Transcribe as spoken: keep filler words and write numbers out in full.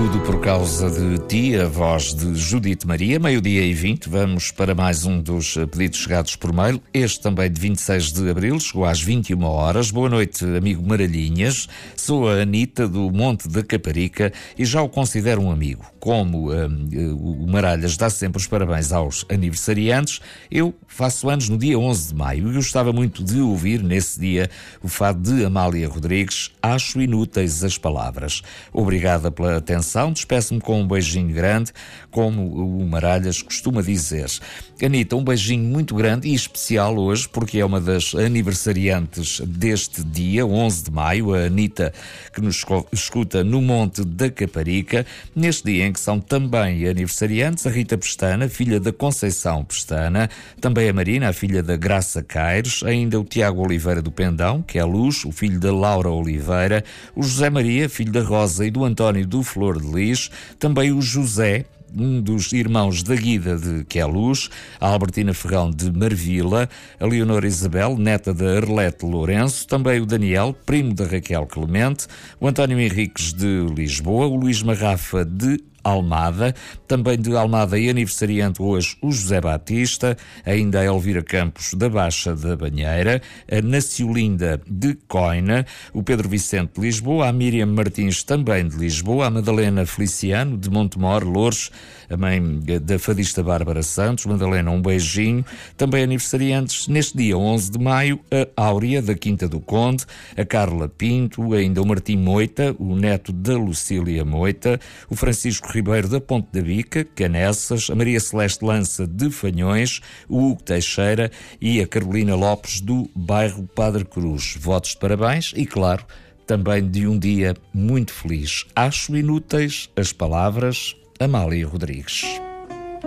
Tudo por causa de ti, a voz de Judite Maria. Meio-dia e vinte, vamos para mais um dos pedidos chegados por mail. Este também de vinte e seis de abril, chegou às vinte e uma horas. Boa noite, amigo Maralhinhas. Sou a Anita do Monte da Caparica e já o considero um amigo. Como um, o Maralhas dá sempre os parabéns aos aniversariantes, eu faço anos no dia onze de maio e gostava muito de ouvir nesse dia o fado de Amália Rodrigues, Acho Inúteis as Palavras. Obrigada pela atenção, despeço-me com um beijinho grande, como o Maralhas costuma dizer. Anita, um beijinho muito grande e especial hoje, porque é uma das aniversariantes deste dia, onze de maio, a Anita, que nos escuta no Monte da Caparica, neste dia em que são também aniversariantes a Rita Pestana, filha da Conceição Pestana, também a Marina, a filha da Graça Caires, ainda o Tiago Oliveira do Pendão, que é a Luz, o filho da Laura Oliveira, o José Maria, filho da Rosa e do António do Flor de Lis, também o José, um dos irmãos da Guida, de que é a Luz, a Albertina Ferrão de Marvila, a Leonora Isabel, neta da Arlete Lourenço, também o Daniel, primo da Raquel Clemente, o António Henriques de Lisboa, o Luís Marrafa de Almada, também de Almada e aniversariante hoje o José Batista, ainda a Elvira Campos da Baixa da Banheira, a Naciolinda de Coina, o Pedro Vicente de Lisboa, a Miriam Martins também de Lisboa, a Madalena Feliciano de Montemor, Loures, a mãe da fadista Bárbara Santos. Madalena, um beijinho. Também aniversariantes neste dia onze de maio, a Áurea da Quinta do Conde, a Carla Pinto, ainda o Martim Moita, o neto da Lucília Moita, o Francisco Ribeiro da Ponte da Bica, Canessas, a Maria Celeste Lança de Fanhões, o Hugo Teixeira e a Carolina Lopes do bairro Padre Cruz. Votos de parabéns e, claro, também de um dia muito feliz. Acho inúteis as palavras, Amália Rodrigues.